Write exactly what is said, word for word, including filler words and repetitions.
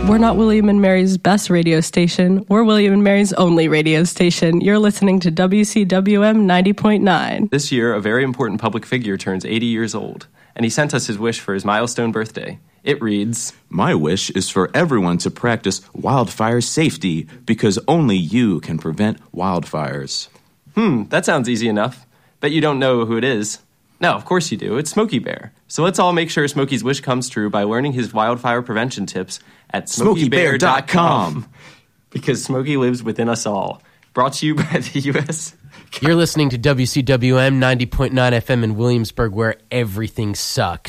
We're not William and Mary's best radio station. We're William and Mary's only radio station. You're listening to W C W M ninety point nine. This year, a very important public figure turns eighty years old, and he sent us his wish for his milestone birthday. It reads, "My wish is for everyone to practice wildfire safety because only you can prevent wildfires." Hmm, that sounds easy enough. Bet you don't know who it is. No, of course you do. It's Smokey Bear. So let's all make sure Smokey's wish comes true by learning his wildfire prevention tips at smokey bear dot com. Because Smokey lives within us all. Brought to you by the U S You're listening to W C W M ninety point nine F M in Williamsburg, where everything sucks.